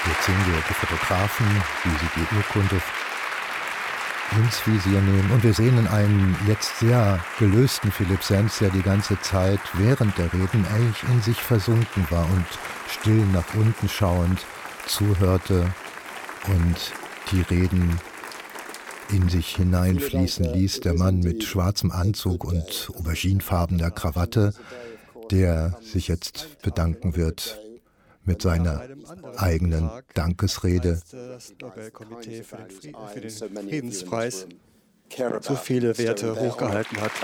Wir 10 geehrte Fotografen, die Sie die Urkunde ins Visier nehmen. Und wir sehen in einem jetzt sehr gelösten Philipp Sens, der die ganze Zeit während der Reden eigentlich in sich versunken war und still nach unten schauend zuhörte und die Reden in sich hineinfließen ließ. Der Mann mit schwarzem Anzug und auberginefarbener Krawatte, der sich jetzt bedanken wird mit seiner eigenen Dankesrede. Das Nobelkomitee für den Friedenspreis so viele Werte hochgehalten hat.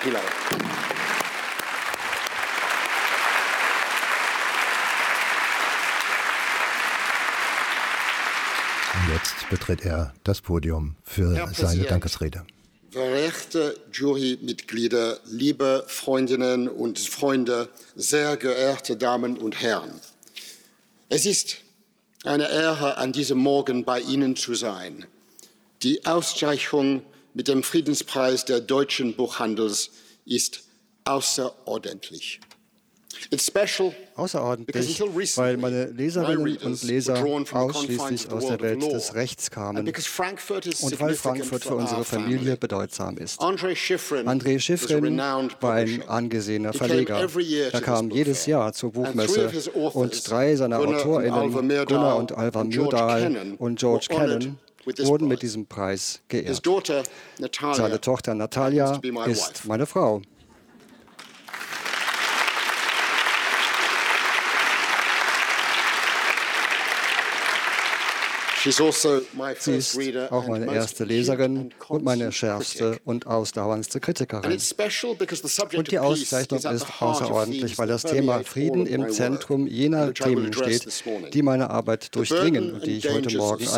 Und jetzt betritt er das Podium für seine Dankesrede. Verehrte Jurymitglieder, liebe Freundinnen und Freunde, sehr geehrte Damen und Herren. Es ist eine Ehre, an diesem Morgen bei Ihnen zu sein. Die Auszeichnung mit dem Friedenspreis der deutschen Buchhandels ist außerordentlich. Außerordentlich, weil meine Leserinnen und Leser ausschließlich aus der Welt des Rechts kamen und weil Frankfurt für unsere Familie bedeutsam ist. André Schifrin war ein angesehener Verleger. Er kam jedes Jahr zur Buchmesse und 3 seiner AutorInnen, Gunnar und Alva Myrdal und George Kennan, wurden mit diesem Preis geehrt. Seine Tochter Natalia ist meine Frau. Sie ist auch meine erste Leserin und meine schärfste und ausdauerndste Kritikerin. Und die Auszeichnung ist außerordentlich, weil das Thema Frieden im Zentrum jener Themen steht, die meine Arbeit durchdringen und die ich heute Morgen